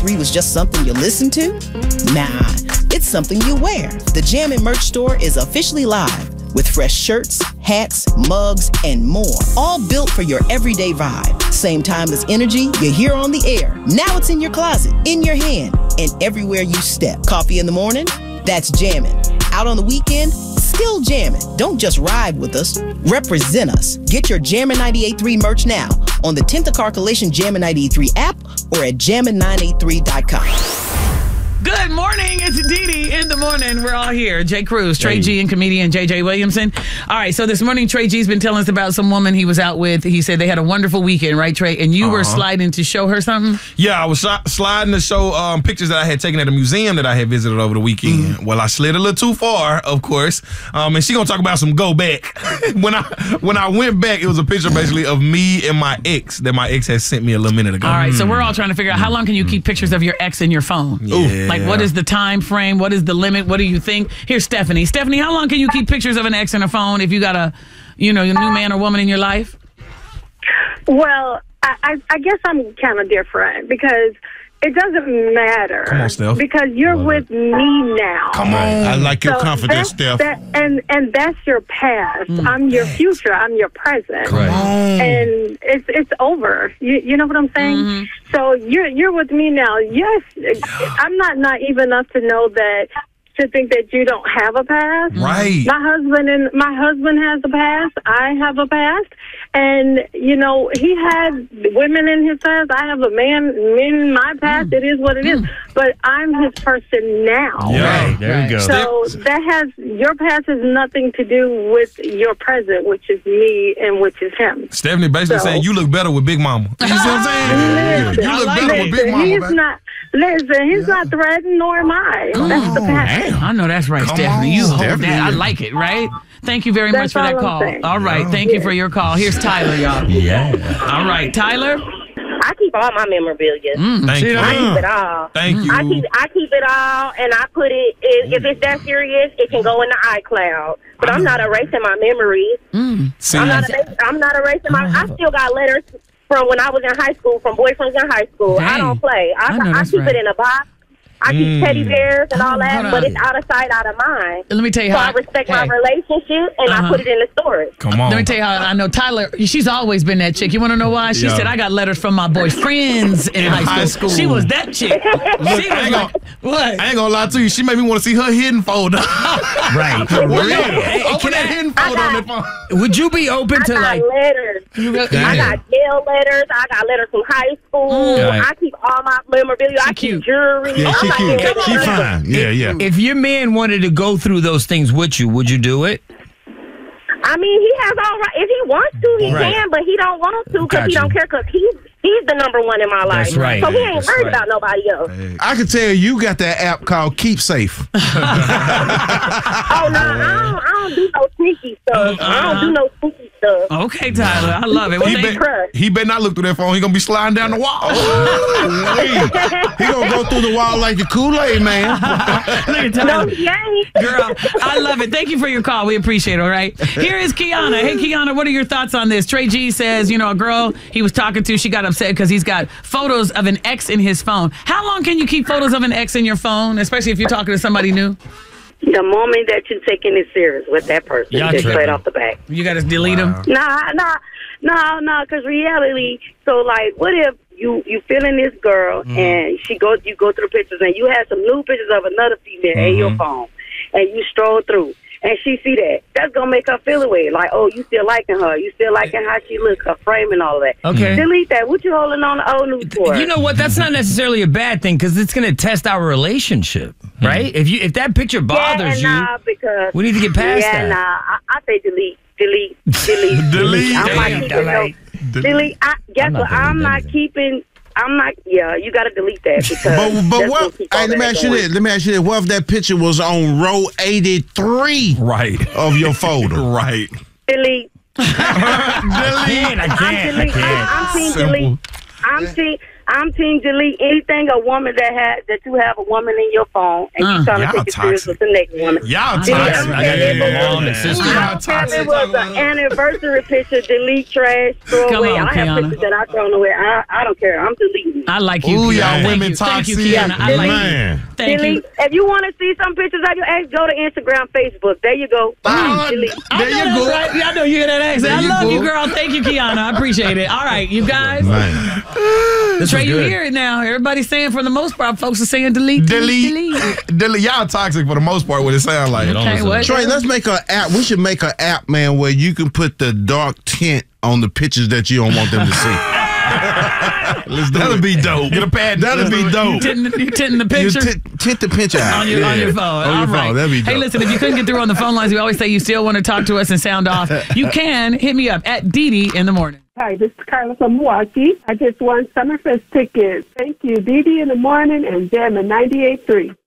98.3 was just something you listened to? Nah, it's something you wear. The Jammin' merch store is officially live with fresh shirts, hats, mugs, and more. All built for your everyday vibe. Same timeless energy you hear on the air. Now it's in your closet, in your hand, and everywhere you step. Coffee in the morning? That's Jammin'. Out on the weekend? Still jammin'. Don't just ride with us, represent us. Get your Jammin' 98.3 merch now on the 10th Car Collision Jammin' 98.3 app or at jammin983.com. Good morning. It's Dee Dee in the morning. We're all here. Jay Cruz, Trey G, and comedian JJ Williamson. All right, so this morning, Trey G's been telling us about some woman he was out with. He said they had a wonderful weekend, right, Trey? And you were sliding to show her something? Yeah, I was sliding to show pictures that I had taken at a museum that I had visited over the weekend. Well, I slid a little too far, of course. And she gonna talk about some go back. When I went back, it was a picture basically of me and my ex that my ex had sent me a little minute ago. All right, so we're all trying to figure out how long can you keep pictures of your ex in your phone? Yeah. Like, what is the time frame? What is the limit? What do you think? Here's Stephanie. Stephanie, how long can you keep pictures of an ex in a phone if you got a new man or woman in your life? Well, I guess I'm kind of different because it doesn't matter. Come on, Steph. Because you're with me now. Come on. I like your confidence, Steph. And that's your past. I'm your future. I'm your present. Right. And it's over. You know what I'm saying? Mm-hmm. So you're with me now. Yes, I'm not naive enough to know that. To think that you don't have a past. Right. My husband has a past. I have a past. And, he had women in his past. I have a man in my past. It is what it is. But I'm his person now. Yeah, right, there you go. So your past has nothing to do with your present, which is me and which is him. Stephanie basically saying you look better with Big Mama. You see what I'm saying? Listen, You look better with Big Mama. He's not threatened, nor am I. That's the past. Damn, I know that's right, Stephanie. You hold that. I like it, right? Thank you very much for that call. All right, thank you for your call. Here's Tyler, y'all. Yeah. All right, Tyler. I keep all my memorabilia. Thank you. I keep it all. Thank you. I keep it all, and I put it. If it's that serious, it can go in the iCloud. But I'm not erasing my memories. See, I'm not erasing my. I still got letters from when I was in high school, from boyfriends in high school. Dang. I don't play. I keep it in a box. I keep teddy bears and all that, but it's out of sight, out of mind. Let me tell you So how I respect my relationship, and I put it in the storage. come on. Let me tell you how I know Tyler. She's always been that chick. You want to know why? She said, I got letters from my boyfriends in high school. She was that chick. She was like, what? I ain't gonna lie to you. She made me want to see her hidden folder. Right. Open that hidden folder on that phone. Would you be open to I got letters. I got jail letters. I got letters from high school. Right. I keep all my memorabilia. I cute. keep jewelry. Yeah, she cute. She fine. Yeah. If your man wanted to go through those things with you, would you do it? I mean, he has all right. If he wants to, he can, but he don't want to because he don't care because he's the number one in my life. That's right. So he ain't worried about nobody else. I can tell you got that app called Keep Safe. Oh, no, I don't do no sneaky stuff. I don't do no sneaky stuff. Okay, Tyler. I love it. He better not look through that phone. He gonna be sliding down the wall. He gonna go through the wall like the Kool-Aid man. Look at Tyler. No, he ain't. Girl, I love it. Thank you for your call. We appreciate it, all right? Here is Kiana. Hey, Kiana, what are your thoughts on this? Trey G says, a girl he was talking to, she got upset because he's got photos of an ex in his phone. How long can you keep photos of an ex in your phone, especially if you're talking to somebody new? The moment that you're taking it serious with that person, just straight off the bat. You got to delete them? No, because reality, so like, what if you feeling this girl and you go through pictures and you have some new pictures of another female in your phone and you stroll through and she see that, that's going to make her feel away. Like, oh, you still liking her. You still liking how she looks, her frame and all that. Okay. Delete that. What you holding on to old news for? You know what? That's not necessarily a bad thing because it's going to test our relationship, right? If that picture bothers because we need to get past that. I say delete. Delete. Delete. Guess what? I'm not keeping. You got to delete that because. But what? Hey, let me ask you this. What if that picture was on row 83? Right. Of your folder. Right. Delete. I can't. I'm seeing delete. I'm team delete anything a woman that you have a woman in your phone and you trying to take it serious with the next woman. Y'all Delete. toxic. I gotta get my mom and sister. I don't care if it was an anniversary picture, delete, trash, throw Come away. on, I have Kiana. pictures that I thrown away. I don't care. I'm deleting. I like you. Ooh, Kiana. y'all Thank women you. Thank you, toxic. Kiana. I like Man. you. Thank Delete. you. If you want to see some pictures of your ex, go to Instagram, Facebook. There you go. Delete. There you go. Right? Yeah, I know you hear that accent. I There you love you, go. girl. Thank you, Kiana. I appreciate it. All right, you guys. Man. Trey, you good. hear it now. Everybody's saying for the most part, folks are saying delete. Delete. Y'all toxic for the most part. What it sound like? Okay, what? Trey, let's make an app. We should make an app, man, where you can put the dark tint on the pictures that you don't want them to see. That'll be dope. Get a pad. That'll be dope. You tinting the You picture? tint the picture out. On your phone. On All your right. phone. That'd be dope. Hey, listen, if you couldn't get through on the phone lines, we always say you still want to talk to us and sound off. You can hit me up at Dee in the morning. Hi, this is Carla from Milwaukee. I just won Summerfest tickets. Thank you, Dee in the morning and Jam at 98.3.